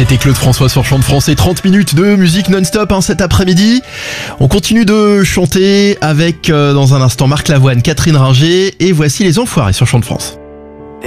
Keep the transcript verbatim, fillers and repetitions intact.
C'était Claude François sur Chant de France et trente minutes de musique non-stop hein, cet après-midi. On continue de chanter avec, euh, dans un instant, Marc Lavoine, Catherine Ringer et voici Les Enfoirés sur Chant de France.